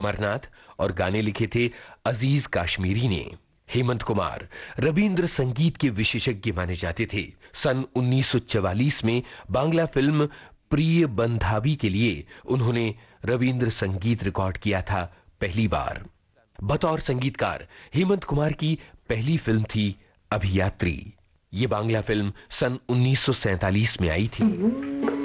अमरनाथ और गाने लिखे थे अजीज काश्मीरी ने। हेमंत कुमार रविंद्र संगीत के विशेषज्ञ माने जाते थे। सन 1944 में बांग्ला फिल्म प्रिय बंधावी के लिए उन्होंने रविंद्र संगीत रिकॉर्ड किया था पहली बार। बतौर संगीतकार हेमंत कुमार की पहली फिल्म थी अभियात्री। ये बांग्ला फिल्म सन 1947 में आई थी।